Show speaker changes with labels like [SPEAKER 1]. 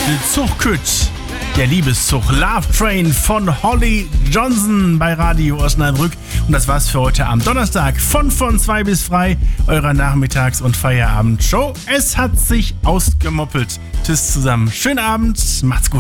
[SPEAKER 1] Zugkütt, der Liebeszug Love Train von Holly Johnson bei Radio Osnabrück. Und das war's für heute am Donnerstag von 2 bis frei, eurer Nachmittags- und Feierabendshow. Es hat sich ausgemoppelt. Tschüss zusammen. Schönen Abend. Macht's gut.